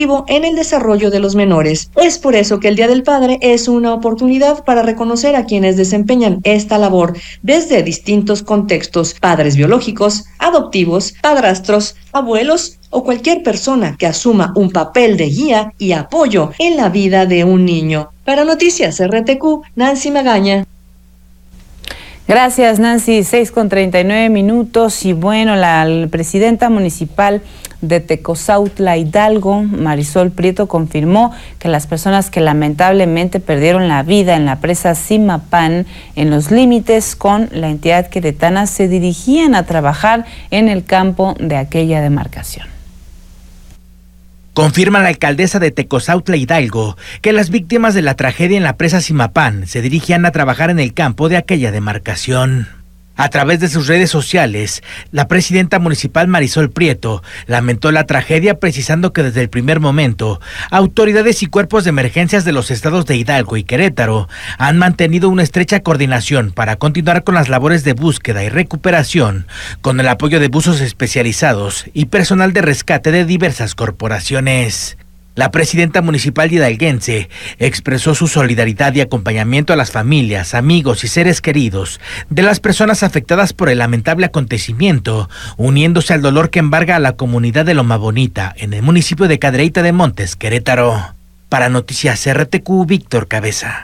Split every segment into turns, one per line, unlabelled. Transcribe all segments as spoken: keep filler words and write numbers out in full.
en el desarrollo de los menores. Es por eso que el Día del Padre es una oportunidad para reconocer a quienes desempeñan esta labor desde distintos contextos: padres biológicos, adoptivos, padrastros, abuelos o cualquier persona que asuma un papel de guía y apoyo en la vida de un niño. Para Noticias R T Q, Nancy Magaña.
Gracias, Nancy. seis con treinta y nueve minutos. Y bueno, la, la presidenta municipal de Tecozautla, Hidalgo, Marisol Prieto, confirmó que las personas que lamentablemente perdieron la vida en la presa Zimapán, en los límites con la entidad queretana, se dirigían a trabajar en el campo de aquella demarcación.
Confirma la alcaldesa de Tecozautla, Hidalgo, que las víctimas de la tragedia en la presa Zimapán se dirigían a trabajar en el campo de aquella demarcación. A través de sus redes sociales, la presidenta municipal Marisol Prieto lamentó la tragedia, precisando que desde el primer momento, autoridades y cuerpos de emergencias de los estados de Hidalgo y Querétaro han mantenido una estrecha coordinación para continuar con las labores de búsqueda y recuperación, con el apoyo de buzos especializados y personal de rescate de diversas corporaciones. La presidenta municipal hidalguense expresó su solidaridad y acompañamiento a las familias, amigos y seres queridos de las personas afectadas por el lamentable acontecimiento, uniéndose al dolor que embarga a la comunidad de Loma Bonita en el municipio de Cadereyta de Montes, Querétaro. Para Noticias R T Q, Víctor Cabeza.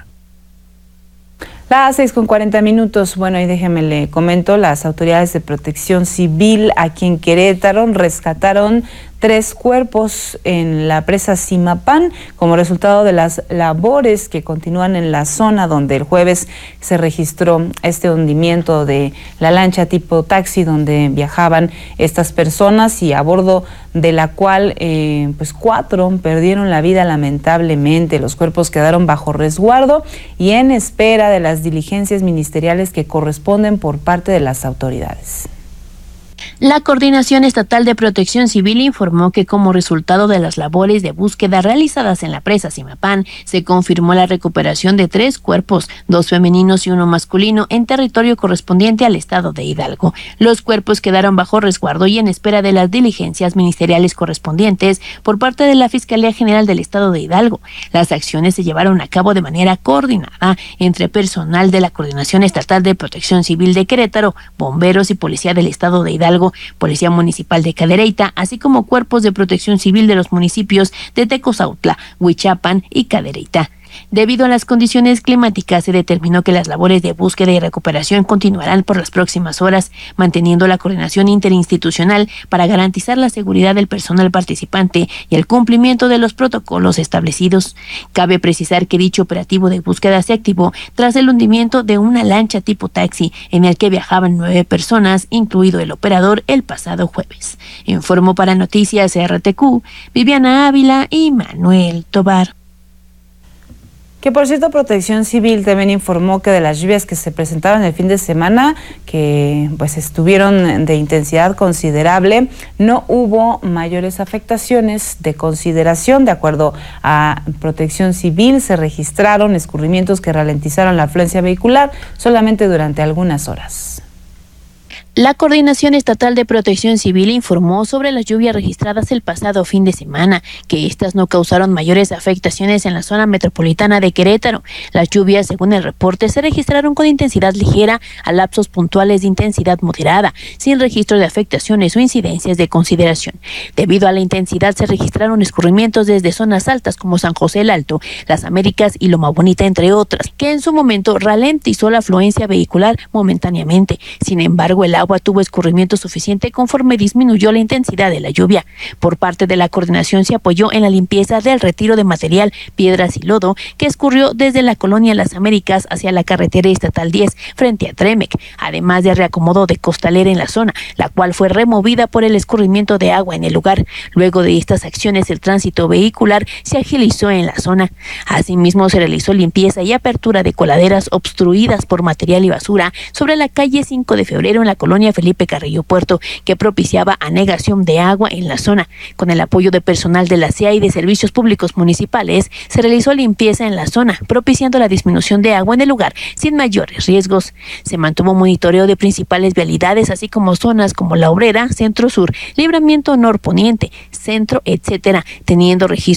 Las seis con cuarenta minutos. Bueno, y déjeme le comento, las autoridades de protección civil aquí en Querétaro rescataron tres cuerpos en la presa Zimapán como resultado de las labores que continúan en la zona donde el jueves se registró este hundimiento de la lancha tipo taxi donde viajaban estas personas y a bordo de la cual eh, pues cuatro perdieron la vida lamentablemente. Los cuerpos quedaron bajo resguardo y en espera de las diligencias ministeriales que corresponden por parte de las autoridades.
La Coordinación Estatal de Protección Civil informó que como resultado de las labores de búsqueda realizadas en la presa Zimapán, se confirmó la recuperación de tres cuerpos, dos femeninos y uno masculino, en territorio correspondiente al estado de Hidalgo. Los cuerpos quedaron bajo resguardo y en espera de las diligencias ministeriales correspondientes por parte de la Fiscalía General del estado de Hidalgo. Las acciones se llevaron a cabo de manera coordinada entre personal de la Coordinación Estatal de Protección Civil de Querétaro, bomberos y policía del estado de Hidalgo, Policía Municipal de Cadereyta, así como cuerpos de protección civil de los municipios de Tecozautla, Huichapan y Cadereyta. Debido a las condiciones climáticas, se determinó que las labores de búsqueda y recuperación continuarán por las próximas horas, manteniendo la coordinación interinstitucional para garantizar la seguridad del personal participante y el cumplimiento de los protocolos establecidos. Cabe precisar que dicho operativo de búsqueda se activó tras el hundimiento de una lancha tipo taxi en el que viajaban nueve personas, incluido el operador, el pasado jueves. Informó para Noticias R T Q, Viviana Ávila y Manuel Tobar.
Que por cierto, Protección Civil también informó que de las lluvias que se presentaron el fin de semana, que pues estuvieron de intensidad considerable, no hubo mayores afectaciones de consideración. De acuerdo a Protección Civil, se registraron escurrimientos que ralentizaron la afluencia vehicular solamente durante algunas horas.
La Coordinación Estatal de Protección Civil informó sobre las lluvias registradas el pasado fin de semana, que estas no causaron mayores afectaciones en la zona metropolitana de Querétaro. Las lluvias, según el reporte, se registraron con intensidad ligera a lapsos puntuales de intensidad moderada, sin registro de afectaciones o incidencias de consideración. Debido a la intensidad, se registraron escurrimientos desde zonas altas como San José el Alto, Las Américas y Loma Bonita, entre otras, que en su momento ralentizó la afluencia vehicular momentáneamente. Sin embargo, el agua tuvo escurrimiento suficiente conforme disminuyó la intensidad de la lluvia. Por parte de la coordinación se apoyó en la limpieza del retiro de material, piedras y lodo que escurrió desde la colonia Las Américas hacia la carretera estatal diez frente a Tremec, además de reacomodo de costalera en la zona, la cual fue removida por el escurrimiento de agua en el lugar. Luego de estas acciones, el tránsito vehicular se agilizó en la zona. Asimismo, se realizó limpieza y apertura de coladeras obstruidas por material y basura sobre la calle cinco de febrero en la colonia colonia Felipe Carrillo Puerto, que propiciaba anegación de agua en la zona. Con el apoyo de personal de la C E A y de servicios públicos municipales, se realizó limpieza en la zona, propiciando la disminución de agua en el lugar sin mayores riesgos. Se mantuvo monitoreo de principales vialidades, así como zonas como La Obrera, Centro Sur, Libramiento Norponiente, Centro, etcétera, teniendo registro